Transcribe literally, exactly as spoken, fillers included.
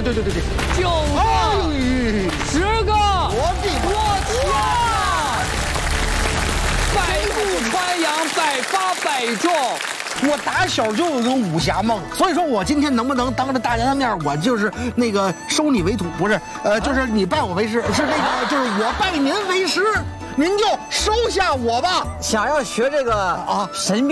对对对对， 九个，十个， 我的我天！百步穿杨，百发百中。 我打小就有种武侠梦，所以说我今天能不能当着大家的面，我就是那个收你为徒，不是，呃，就是你拜我为师，是那个，就是我拜您为师，您就收下我吧。 想要学这个啊神秘。